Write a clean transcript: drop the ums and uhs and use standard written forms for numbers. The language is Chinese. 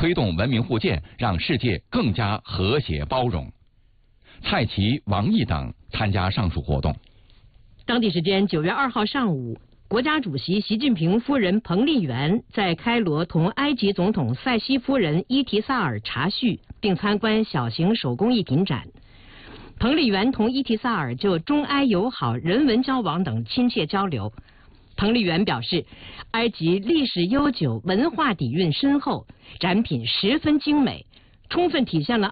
推动文明互鉴，让世界更加和谐包容。蔡奇、王毅等参加上述活动。 当地时间9月2号上午，国家主席习近平夫人彭丽媛在开罗同埃及总统塞西夫人伊提萨尔茶叙，并参观小型手工艺品展。彭丽媛同伊提萨尔就中埃友好、人文交往等亲切交流。彭丽媛表示，埃及历史悠久，文化底蕴深厚，展品十分精美，充分体现了